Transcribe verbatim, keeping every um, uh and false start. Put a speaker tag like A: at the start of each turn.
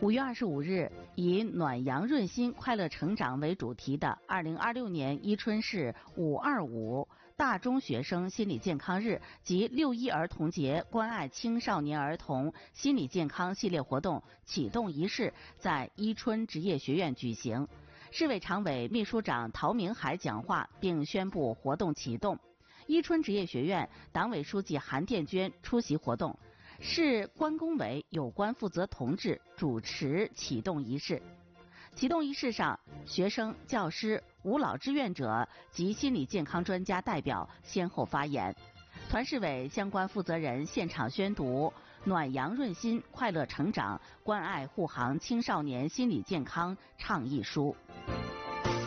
A: 五月二十五日，以“暖阳润心，快乐成长”为主题的二零二六年伊春市“五二五”大中学生心理健康日及六一儿童节关爱青少年儿童心理健康系列活动启动仪式在伊春职业学院举行。市委常委、秘书长陶明海讲话并宣布活动启动。伊春职业学院党委书记韩殿娟出席活动。市关工委有关负责同志主持启动仪式。启动仪式上，学生、教师、无老志愿者及心理健康专家代表先后发言。团市委相关负责人现场宣读“暖阳润心，快乐成长，关爱护航青少年心理健康倡议书”。